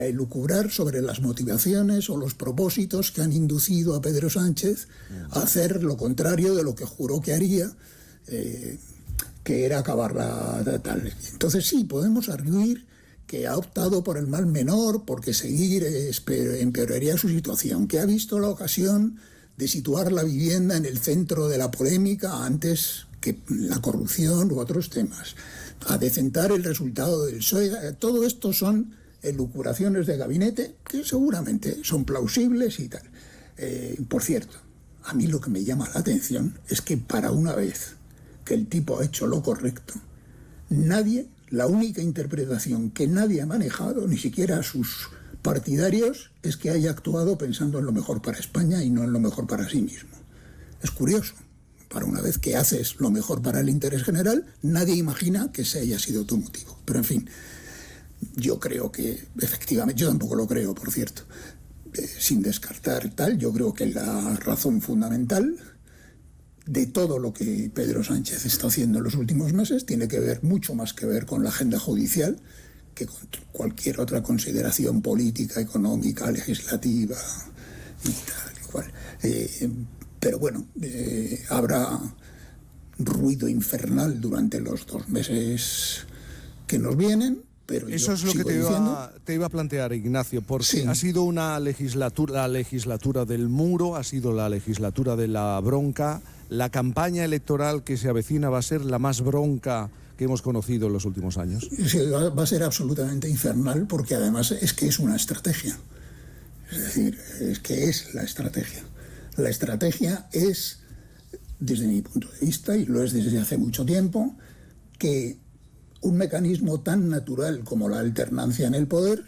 elucubrar sobre las motivaciones o los propósitos que han inducido a Pedro Sánchez a hacer lo contrario de lo que juró que haría, que era acabarla tal. Entonces sí, podemos arguir que ha optado por el mal menor, porque seguir empeoraría su situación, que ha visto la ocasión de situar la vivienda en el centro de la polémica antes que la corrupción u otros temas, a decentar el resultado del PSOE. Todo esto son elucubraciones de gabinete que seguramente son plausibles y tal. Por cierto, a mí lo que me llama la atención es que para una vez que el tipo ha hecho lo correcto, la única interpretación que nadie ha manejado, ni siquiera sus partidarios, es que haya actuado pensando en lo mejor para España y no en lo mejor para sí mismo. Es curioso. Para una vez que haces lo mejor para el interés general, nadie imagina que ese haya sido tu motivo. Pero en fin, yo creo que, efectivamente, yo tampoco lo creo, por cierto, sin descartar tal, yo creo que la razón fundamental de todo lo que Pedro Sánchez está haciendo en los últimos meses tiene que ver, mucho más que ver con la agenda judicial que con cualquier otra consideración política, económica, legislativa y tal y cual. Pero bueno, habrá ruido infernal durante los 2 meses que nos vienen. Pero eso es lo que te iba a plantear, Ignacio, porque sí, ha sido una legislatura, la legislatura del muro, ha sido la legislatura de la bronca. La campaña electoral que se avecina va a ser la más bronca que hemos conocido en los últimos años. Sí, va a ser absolutamente infernal, porque además es que es una estrategia. Es decir, es que es la estrategia. La estrategia es, desde mi punto de vista, y lo es desde hace mucho tiempo, que un mecanismo tan natural como la alternancia en el poder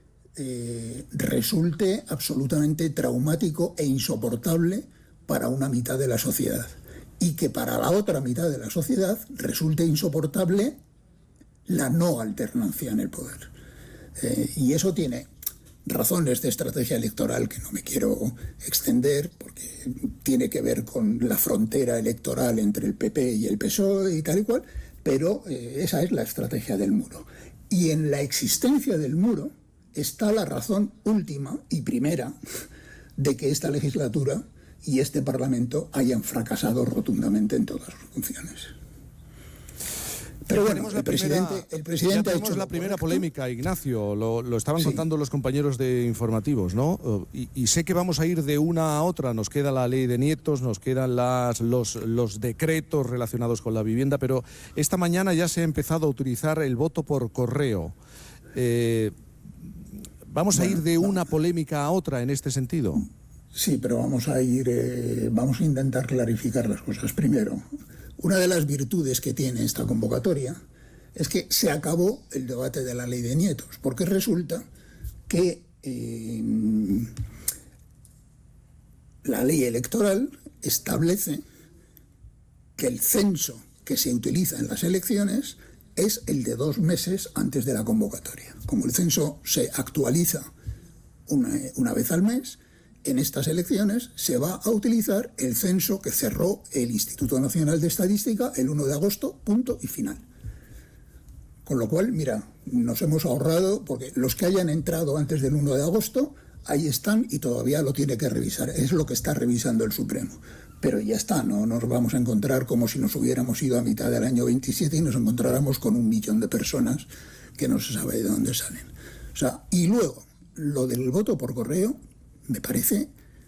resulte absolutamente traumático e insoportable para una mitad de la sociedad, y que para la otra mitad de la sociedad resulte insoportable la no alternancia en el poder. Y eso tiene razones de estrategia electoral que no me quiero extender, porque tiene que ver con la frontera electoral entre el PP y el PSOE y tal y cual, pero esa es la estrategia del muro. Y en la existencia del muro está la razón última y primera de que esta legislatura y este Parlamento hayan fracasado rotundamente en todas sus funciones. Pero bueno, el presidente ha hecho la primera polémica, Ignacio, lo estaban contando los compañeros de informativos, ¿no? Y sé que vamos a ir de una a otra, nos queda la ley de nietos, nos quedan los decretos relacionados con la vivienda, pero esta mañana ya se ha empezado a utilizar el voto por correo. ¿Vamos a ir de una polémica a otra en este sentido? Sí, pero vamos a intentar clarificar las cosas. Primero, una de las virtudes que tiene esta convocatoria es que se acabó el debate de la ley de nietos, porque resulta que la ley electoral establece que el censo que se utiliza en las elecciones es el de 2 meses antes de la convocatoria. Como el censo se actualiza una vez al mes, en estas elecciones se va a utilizar el censo que cerró el Instituto Nacional de Estadística el 1 de agosto, punto y final. Con lo cual, mira, nos hemos ahorrado, porque los que hayan entrado antes del 1 de agosto, ahí están y todavía lo tiene que revisar. Es lo que está revisando el Supremo. Pero ya está, no nos vamos a encontrar como si nos hubiéramos ido a mitad del año 27 y nos encontráramos con 1 millón de personas que no se sabe de dónde salen. O sea, y luego, lo del voto por correo, me parece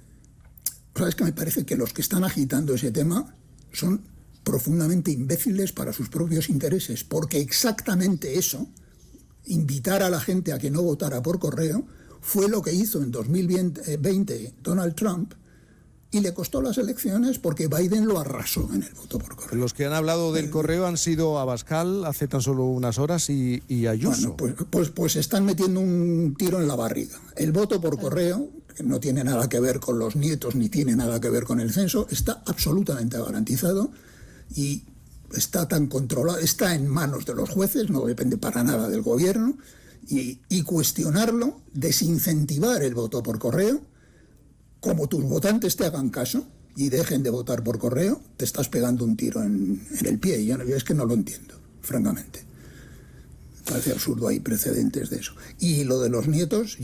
que los que están agitando ese tema son profundamente imbéciles para sus propios intereses, porque exactamente eso, invitar a la gente a que no votara por correo, fue lo que hizo en 2020 Donald Trump, y le costó las elecciones porque Biden lo arrasó en el voto por correo. Los que han hablado del correo han sido Abascal hace tan solo unas horas y Ayuso. Bueno, pues están metiendo un tiro en la barriga. El voto por correo, que no tiene nada que ver con los nietos ni tiene nada que ver con el censo, está absolutamente garantizado y está tan controlado, está en manos de los jueces, no depende para nada del gobierno, y cuestionarlo, desincentivar el voto por correo, como tus votantes te hagan caso y dejen de votar por correo, te estás pegando un tiro en el pie. Yo es que no lo entiendo, francamente. Parece absurdo, hay precedentes de eso. Y lo de los nietos...